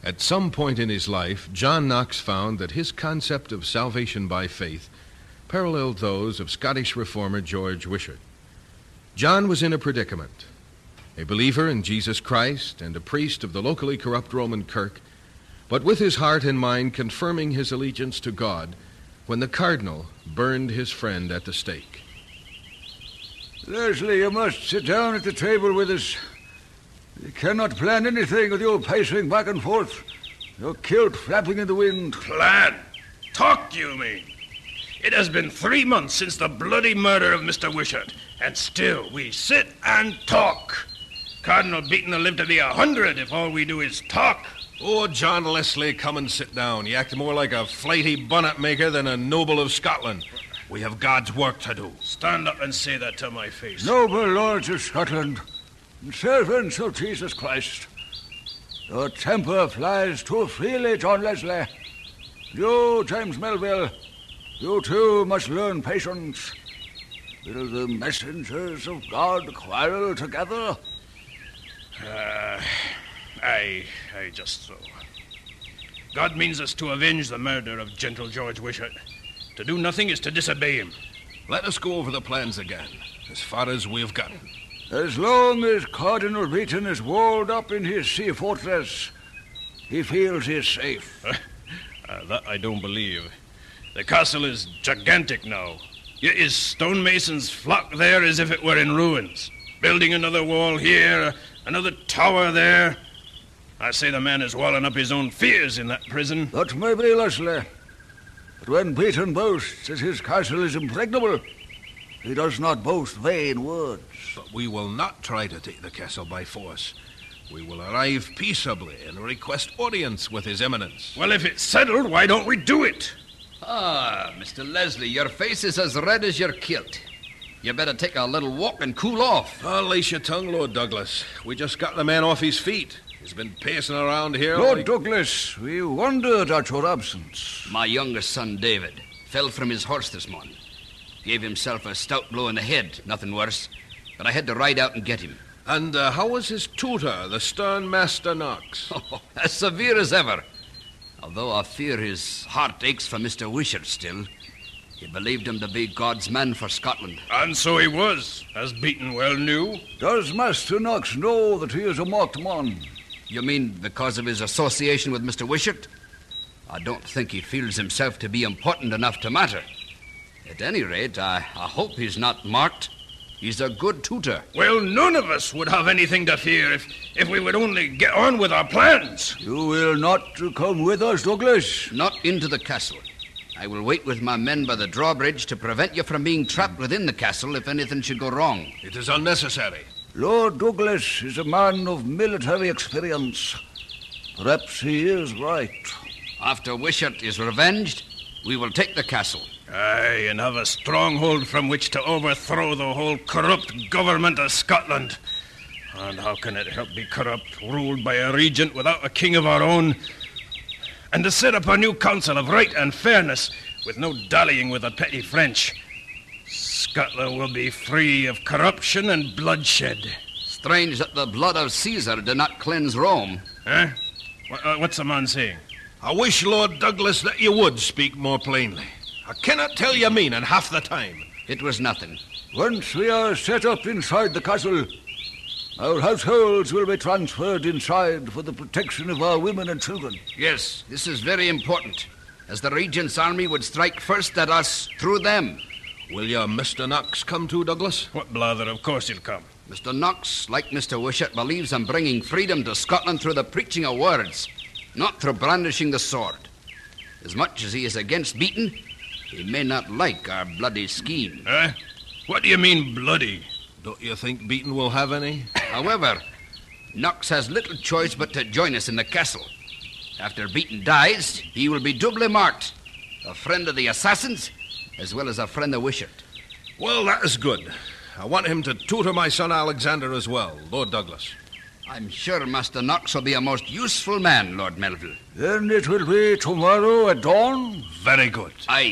At some point in his life, John Knox found that his concept of salvation by faith paralleled those of Scottish reformer George Wishart. John was in a predicament. A believer in Jesus Christ and a priest of the locally corrupt Roman Kirk, but with his heart and mind confirming his allegiance to God when the cardinal burned his friend at the stake. Leslie, you must sit down at the table with us. You cannot plan anything with you pacing back and forth, your kilt flapping in the wind. Plan? Talk, you mean? It has been 3 months since the bloody murder of Mr. Wishart, and still we sit and talk. Cardinal Beaton will live to be 100 if all we do is talk. Oh, John Leslie, come and sit down. You act more like a flighty bonnet maker than a noble of Scotland. We have God's work to do. Stand up and say that to my face. Noble lords of Scotland, and servants of Jesus Christ, your temper flies too freely, John Leslie. You, James Melville, you too must learn patience. Will the messengers of God quarrel together? I just so. God means us to avenge the murder of gentle George Wishart. To do nothing is to disobey him. Let us go over the plans again, as far as we've gotten. As long as Cardinal Beaton is walled up in his sea fortress, he feels he's safe. That I don't believe. The castle is gigantic now. Yet his stonemasons flock there as if it were in ruins, building another wall here, another tower there. I say the man is walling up his own fears in that prison. That may be, Leslie. But when Beaton boasts that his castle is impregnable, he does not boast vain words. But we will not try to take the castle by force. We will arrive peaceably and request audience with His Eminence. Well, if it's settled, why don't we do it? Ah, Mr. Leslie, your face is as red as your kilt. You better take a little walk and cool off. Oh, lace your tongue, Lord Douglas. We just got the man off his feet. He's been pacing around here Lord Douglas, we wondered at your absence. My youngest son, David, fell from his horse this morning. Gave himself a stout blow in the head, nothing worse. But I had to ride out and get him. And how was his tutor, the stern Master Knox? Oh, as severe as ever. Although I fear his heart aches for Mr. Wishart still. He believed him to be God's man for Scotland. And so he was, as Beaton well knew. Does Master Knox know that he is a marked man? You mean because of his association with Mr. Wishart? I don't think he feels himself to be important enough to matter. At any rate, I hope he's not marked. He's a good tutor. Well, none of us would have anything to fear if we would only get on with our plans. You will not come with us, Douglas? Not into the castle. I will wait with my men by the drawbridge to prevent you from being trapped within the castle if anything should go wrong. It is unnecessary. Lord Douglas is a man of military experience. Perhaps he is right. After Wishart is revenged, we will take the castle. Aye, and have a stronghold from which to overthrow the whole corrupt government of Scotland. And how can it help be corrupt, ruled by a regent without a king of our own? And to set up a new council of right and fairness, with no dallying with the petty French. Scotland will be free of corruption and bloodshed. Strange that the blood of Caesar did not cleanse Rome. Eh? What's the man saying? I wish, Lord Douglas, that you would speak more plainly. I cannot tell you meaning half the time. It was nothing. Once we are set up inside the castle, our households will be transferred inside for the protection of our women and children. Yes, this is very important, as the regent's army would strike first at us through them. Will your Mr. Knox come too, Douglas? What blather, of course he'll come. Mr. Knox, like Mr. Wishart, believes in bringing freedom to Scotland through the preaching of words, not through brandishing the sword. As much as he is against Beaton, he may not like our bloody scheme. Eh? What do you mean, bloody? Don't you think Beaton will have any? However, Knox has little choice but to join us in the castle. After Beaton dies, he will be doubly marked. A friend of the assassins, as well as a friend of Wishart. Well, that is good. I want him to tutor my son Alexander as well, Lord Douglas. I'm sure Master Knox will be a most useful man, Lord Melville. Then it will be tomorrow at dawn? Very good. Aye.